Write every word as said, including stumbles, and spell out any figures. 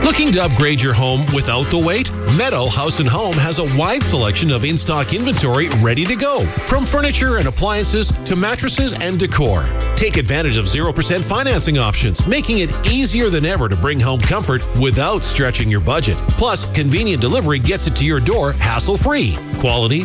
Looking to upgrade your home without the wait? Meadow House and Home has a wide selection of in-stock inventory ready to go, from furniture and appliances to mattresses and decor. Take advantage of zero percent financing options, making it easier than ever to bring home comfort without stretching your budget. Plus, convenient delivery gets it to your door hassle-free. Quality,